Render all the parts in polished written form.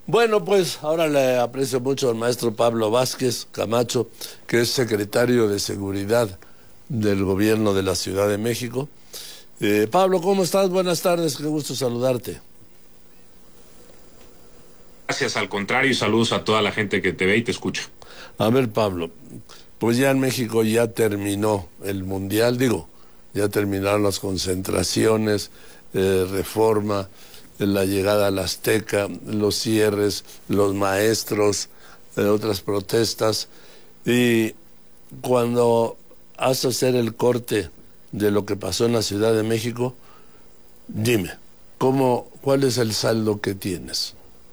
Bueno, pues ahora le aprecio mucho al maestro Pablo Vázquez Camacho, que es secretario de Seguridad del Gobierno de la Ciudad de México. Pablo, ¿cómo estás? Buenas tardes, qué gusto saludarte. Gracias, al contrario, y saludos a toda la gente que te ve y te escucha. A ver, Pablo, pues ya en México ya terminó el Mundial, ya terminaron las concentraciones, Reforma, la llegada al Azteca, los cierres, los maestros, otras protestas. Y cuando has de hacer el corte de lo que pasó en la Ciudad de México, dime, ¿cuál es el saldo que tienes?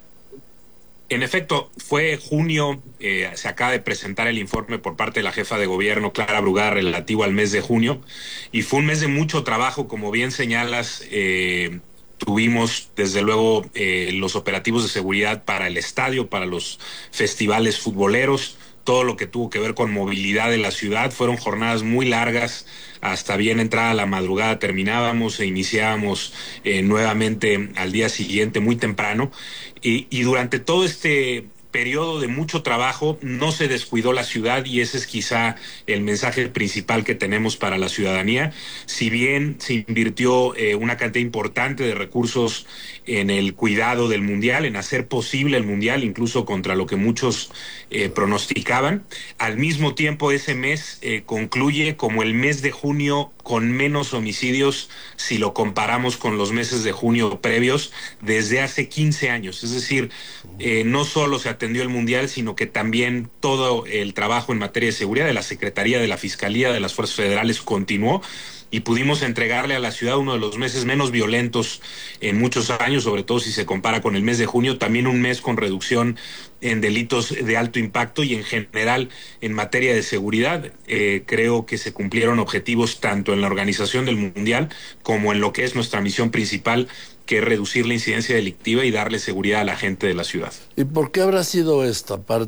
En efecto, fue junio, se acaba de presentar el informe por parte de la jefa de gobierno, Clara Brugada, relativo al mes de junio, y fue un mes de mucho trabajo, como bien señalas. Tuvimos, desde luego, los operativos de seguridad para el estadio, para los festivales futboleros, todo lo que tuvo que ver con movilidad de la ciudad. Fueron jornadas muy largas, hasta bien entrada la madrugada terminábamos e iniciábamos nuevamente al día siguiente muy temprano. Y durante todo este periodo de mucho trabajo no se descuidó la ciudad, y ese es quizá el mensaje principal que tenemos para la ciudadanía. Si bien se invirtió una cantidad importante de recursos en el cuidado del Mundial, en hacer posible el Mundial, incluso contra lo que muchos pronosticaban, al mismo tiempo ese mes concluye como el mes de junio con menos homicidios si lo comparamos con los meses de junio previos desde hace 15 años. Es decir, no solo se atendió el Mundial, sino que también todo el trabajo en materia de seguridad de la Secretaría, de la Fiscalía, de las Fuerzas Federales continuó, y pudimos entregarle a la ciudad uno de los meses menos violentos en muchos años, sobre todo si se compara con el mes de junio, también un mes con reducción en delitos de alto impacto y en general en materia de seguridad. Creo que se cumplieron objetivos tanto en la organización del Mundial como en lo que es nuestra misión principal, que es reducir la incidencia delictiva y darle seguridad a la gente de la ciudad. ¿Y por qué habrá sido esta parte?